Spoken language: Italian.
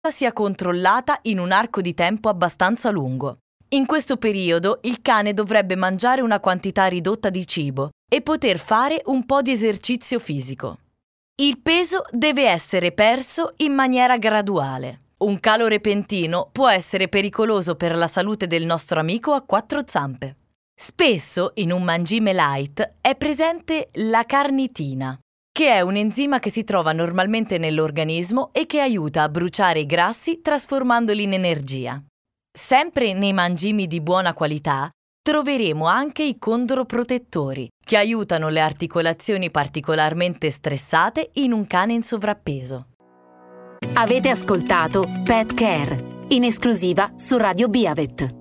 sia controllata in un arco di tempo abbastanza lungo. In questo periodo il cane dovrebbe mangiare una quantità ridotta di cibo e poter fare un po' di esercizio fisico. Il peso deve essere perso in maniera graduale. Un calo repentino può essere pericoloso per la salute del nostro amico a quattro zampe. Spesso in un mangime light è presente la carnitina, che è un enzima che si trova normalmente nell'organismo e che aiuta a bruciare i grassi trasformandoli in energia. Sempre nei mangimi di buona qualità troveremo anche i condroprotettori, che aiutano le articolazioni particolarmente stressate in un cane in sovrappeso. Avete ascoltato Pet Care, in esclusiva su Radio Beavet.